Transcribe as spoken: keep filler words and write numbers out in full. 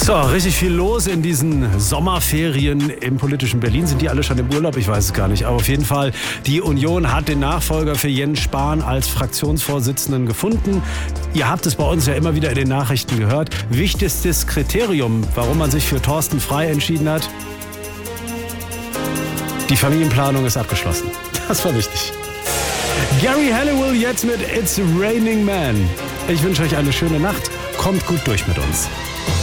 So, richtig viel los in diesen Sommerferien im politischen Berlin. Sind die alle schon im Urlaub? Ich weiß es gar nicht. Aber auf jeden Fall, die Union hat den Nachfolger für Jens Spahn als Fraktionsvorsitzenden gefunden. Ihr habt es bei uns ja immer wieder in den Nachrichten gehört. Wichtigstes Kriterium, warum man sich für Thorsten Frey entschieden hat: die Familienplanung ist abgeschlossen. Das war wichtig. Gary Halliwell jetzt mit It's Raining Man. Ich wünsche euch eine schöne Nacht. Kommt gut durch mit uns.